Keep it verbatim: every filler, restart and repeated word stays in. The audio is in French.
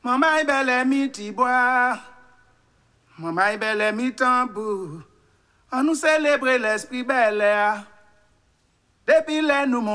Maman belle mi tibois, maman belle mi tambour. On nous célébrer l'esprit belle. Depuis les nous